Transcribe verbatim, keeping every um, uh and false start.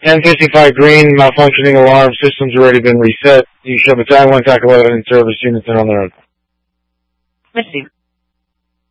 ten fifty-five green, malfunctioning alarm, system's already been reset. You show Battalion one, Tackle eleven in service, units in on their own. Received.